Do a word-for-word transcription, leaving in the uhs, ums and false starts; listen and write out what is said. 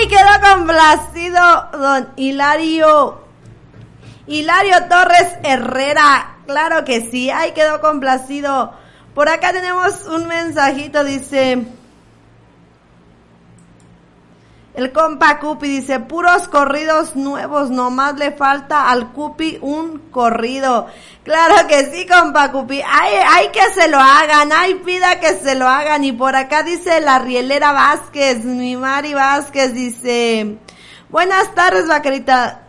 quedó complacido don Hilario. Hilario Torres Herrera. Claro que sí, ahí quedó complacido. Por acá tenemos un mensajito, dice... El compa Cupi dice, puros corridos nuevos, nomás le falta al Cupi un corrido. Claro que sí, compa Cupi, hay, hay que se lo hagan, hay pida que se lo hagan. Y por acá dice la Rielera Vázquez, mi Mari Vázquez, dice, buenas tardes, vaquerita.